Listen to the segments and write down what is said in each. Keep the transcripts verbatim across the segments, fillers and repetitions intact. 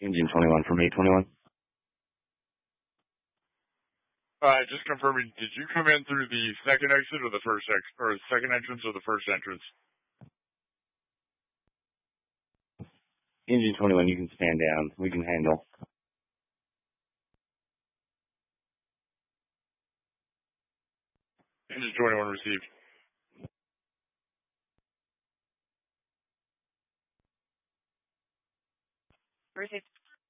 Engine twenty-one from eight twenty-one. Uh, just confirming, did you come in through the second exit or the first ex or the second entrance or the first entrance? Engine twenty-one, you can stand down. We can handle. Engine twenty-one received. Received.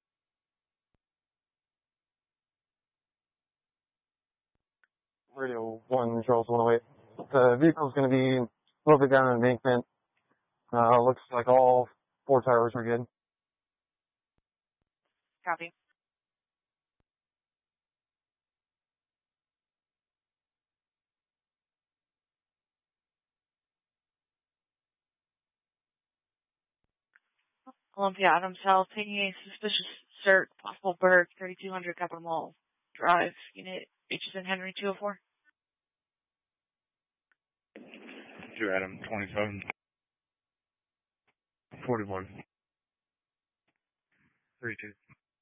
Radio one, Charles one oh eight. The vehicle's going to be a little bit down an embankment. Uh, looks like all four tires are good. Copy. Olympia Adams South, taking a suspicious cert, possible Berg, thirty-two hundred Copper Mall Drive, unit H S N Henry two oh four. Two Adam, twenty-seven. forty-one. thirty-two.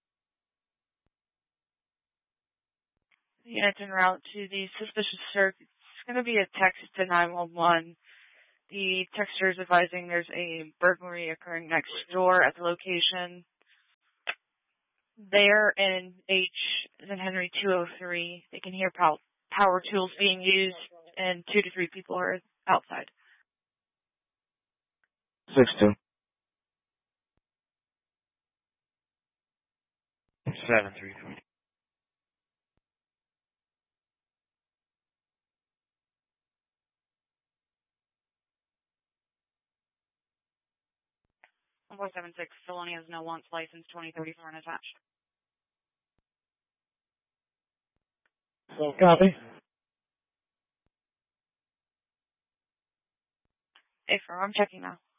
The unit's en route to the suspicious cert. It's going to be a text to nine one one. The texter is advising there's a burglary occurring next door at the location. There in H and Henry two oh three, they can hear pow power tools being used, and two to three people are outside. six two. seven three three. one four seven six, felony has no wants license twenty thirty-four and attached. Copy. Hey, firm, I'm checking now.